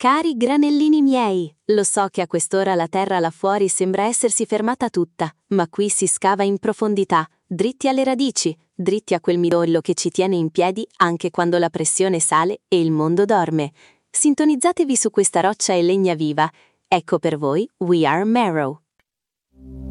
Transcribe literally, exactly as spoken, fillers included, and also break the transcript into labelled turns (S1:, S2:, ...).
S1: Cari granellini miei, lo so che a quest'ora la terra là fuori sembra essersi fermata tutta, ma qui si scava in profondità, dritti alle radici, dritti a quel midollo che ci tiene in piedi anche quando la pressione sale e il mondo dorme. Sintonizzatevi su questa roccia e legna viva. Ecco per voi We Are Marrow.